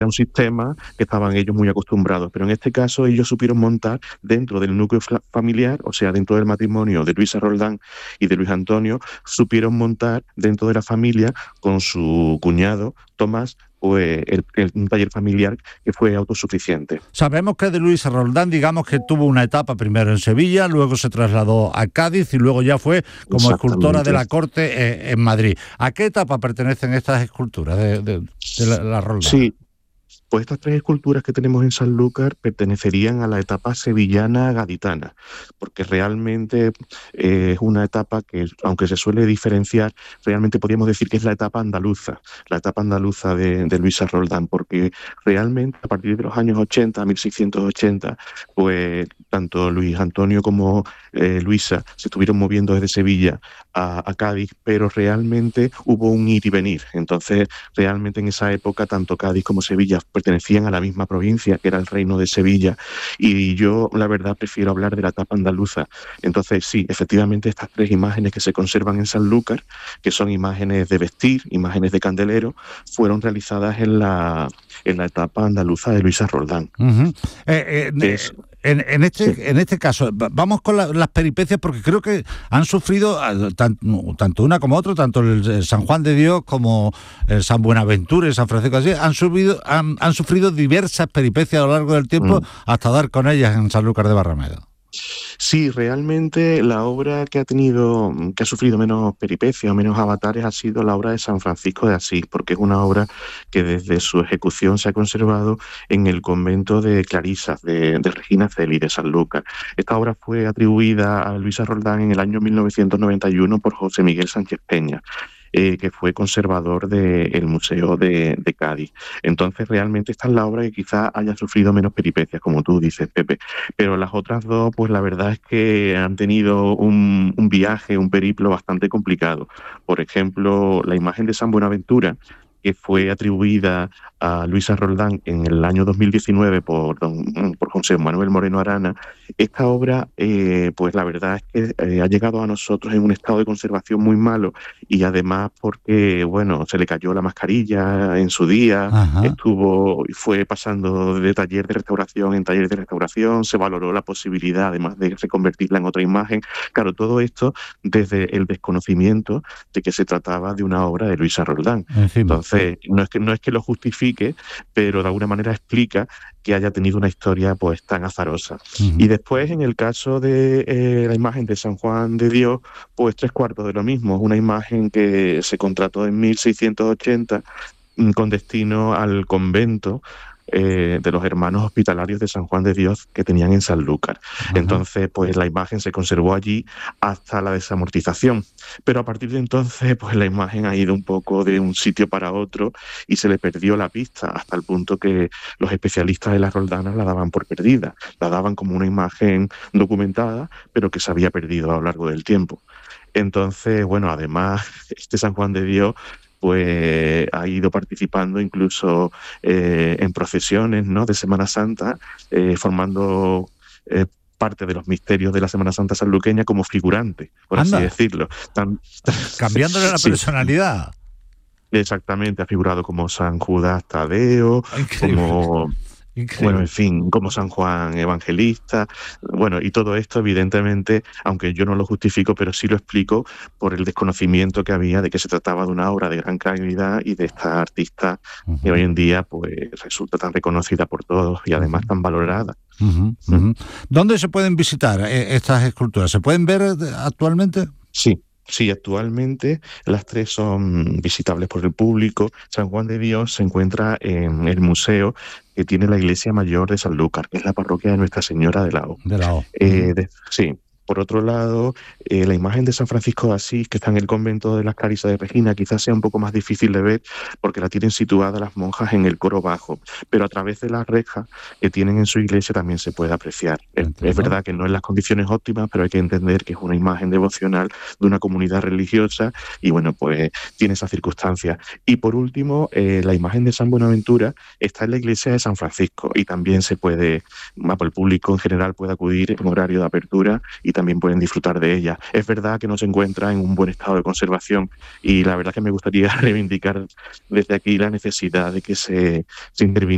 un sistema que estaban ellos muy acostumbrados, pero en este caso ellos supieron montar dentro del núcleo familiar, o sea, dentro del matrimonio de Luisa Roldán y de Luis Antonio, supieron montar dentro de la familia con su cuñado Tomás, pues un taller familiar que fue autosuficiente. Sabemos que de Luisa Roldán, digamos que tuvo una etapa primero en Sevilla, luego se trasladó a Cádiz y luego ya fue como escultora de la corte en Madrid. ¿A qué etapa pertenecen estas esculturas de la Roldán? Sí. Pues estas 3 esculturas que tenemos en Sanlúcar pertenecerían a la etapa sevillana gaditana, porque realmente es una etapa que, aunque se suele diferenciar, realmente podríamos decir que es la etapa andaluza de Luisa Roldán, porque realmente a partir de los años 80, 1680, pues tanto Luis Antonio como Luisa se estuvieron moviendo desde Sevilla a Cádiz, pero realmente hubo un ir y venir. Entonces, realmente en esa época, tanto Cádiz como Sevilla pertenecían a la misma provincia, que era el Reino de Sevilla, y yo, la verdad, prefiero hablar de la etapa andaluza. Entonces, sí, efectivamente, estas 3 imágenes que se conservan en Sanlúcar, que son imágenes de vestir, imágenes de candelero, fueron realizadas en la etapa andaluza de Luisa Roldán. Uh-huh. En este caso, vamos con las peripecias, porque creo que han sufrido tanto una como otra, tanto el San Juan de Dios como el San Buenaventura y San Francisco así, han sufrido diversas peripecias a lo largo del tiempo hasta dar con ellas en Sanlúcar de Barrameda. Sí, realmente la obra que ha sufrido menos peripecias o menos avatares ha sido la obra de San Francisco de Asís, porque es una obra que desde su ejecución se ha conservado en el convento de Clarisas, de Regina Celi, de Sanlúcar. Esta obra fue atribuida a Luisa Roldán en el año 1991 por José Miguel Sánchez Peña, que fue conservador del Museo de Cádiz. Entonces, realmente esta es la obra que quizá haya sufrido menos peripecias, como tú dices, Pepe. Pero las otras 2, pues la verdad es que han tenido un viaje, un periplo bastante complicado. Por ejemplo, la imagen de San Buenaventura, que fue atribuida a Luisa Roldán en el año 2019 por José Manuel Moreno Arana. Esta obra, pues la verdad es que ha llegado a nosotros en un estado de conservación muy malo, y además porque, bueno, se le cayó la mascarilla en su día, fue pasando de taller de restauración en taller de restauración, se valoró la posibilidad además de reconvertirla en otra imagen. Claro, todo esto desde el desconocimiento de que se trataba de una obra de Luisa Roldán. Entonces, no es que lo justifique, pero de alguna manera explica que haya tenido una historia pues tan azarosa. Y después, en el caso de la imagen de San Juan de Dios, pues 3/4 de lo mismo. Es una imagen que se contrató en 1680 con destino al convento de los hermanos hospitalarios de San Juan de Dios que tenían en Sanlúcar. Entonces, pues la imagen se conservó allí hasta la desamortización. Pero a partir de entonces, pues la imagen ha ido un poco de un sitio para otro y se le perdió la pista, hasta el punto que los especialistas de las Roldanas la daban por perdida. La daban como una imagen documentada, pero que se había perdido a lo largo del tiempo. Entonces, bueno, además, este San Juan de Dios pues ha ido participando incluso en procesiones, ¿no?, de Semana Santa, formando parte de los misterios de la Semana Santa sanluqueña como figurante, por así decirlo. Cambiándole la personalidad. Exactamente, ha figurado como San Judas Tadeo, como... Increíble. Bueno, en fin, como San Juan Evangelista, bueno, y todo esto evidentemente, aunque yo no lo justifico, pero sí lo explico por el desconocimiento que había de que se trataba de una obra de gran calidad y de esta artista que hoy en día pues resulta tan reconocida por todos y además tan valorada. ¿Dónde se pueden visitar estas esculturas? ¿Se pueden ver actualmente? Sí, actualmente las 3 son visitables por el público. San Juan de Dios se encuentra en el museo que tiene la iglesia mayor de Sanlúcar, que es la parroquia de Nuestra Señora de la O. Sí. Por otro lado, la imagen de San Francisco de Asís, que está en el convento de las Clarisas de Regina, quizás sea un poco más difícil de ver porque la tienen situada las monjas en el coro bajo, pero a través de las rejas que tienen en su iglesia también se puede apreciar. Es verdad que no en las condiciones óptimas, pero hay que entender que es una imagen devocional de una comunidad religiosa y bueno, pues tiene esas circunstancias. Y por último, la imagen de San Buenaventura está en la iglesia de San Francisco y también se puede, el público en general puede acudir en horario de apertura y también pueden disfrutar de ella. Es verdad que no se encuentra en un buen estado de conservación y la verdad que me gustaría reivindicar desde aquí la necesidad de que se interviniera